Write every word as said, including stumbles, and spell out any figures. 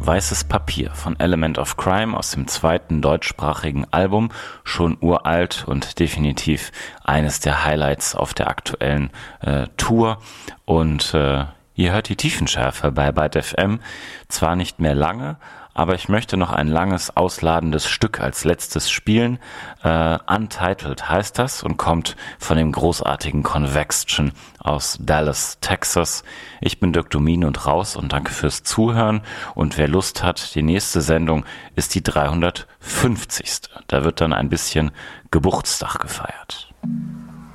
Weißes Papier von Element of Crime aus dem zweiten deutschsprachigen Album, schon uralt und definitiv eines der Highlights auf der aktuellen äh, Tour. Und äh, ihr hört die Tiefenschärfe bei Byte F M, zwar nicht mehr lange, aber ich möchte noch ein langes, ausladendes Stück als letztes spielen. Äh, Untitled heißt das und kommt von dem großartigen Convection aus Dallas, Texas. Ich bin Dirk Domin und raus und danke fürs Zuhören. Und wer Lust hat, die nächste Sendung ist die dreihundertfünfzigste. Da wird dann ein bisschen Geburtstag gefeiert.